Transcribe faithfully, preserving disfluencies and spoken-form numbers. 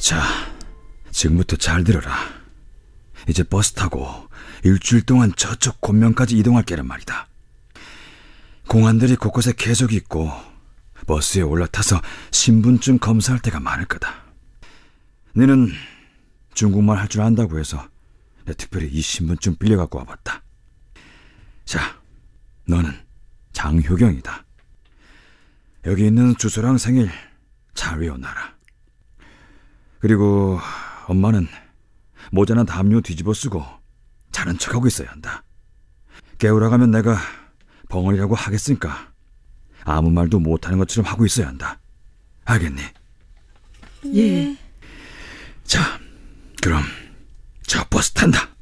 자, 지금부터 잘 들어라. 이제 버스 타고 일주일 동안 저쪽 곤면까지 이동할 게란 말이다. 공안들이 곳곳에 계속 있고 버스에 올라타서 신분증 검사할 때가 많을 거다. 너는 중국말 할 줄 안다고 해서 내가 특별히 이 신분증 빌려갖고 와봤다. 자, 너는 장효경이다. 여기 있는 주소랑 생일 잘 외워놔라. 그리고 엄마는 모자나 담요 뒤집어 쓰고 자는 척하고 있어야 한다. 깨우라 가면 내가 벙어리라고 하겠으니까 아무 말도 못하는 것처럼 하고 있어야 한다. 알겠니? 예. 자, 그럼 저 버스 탄다.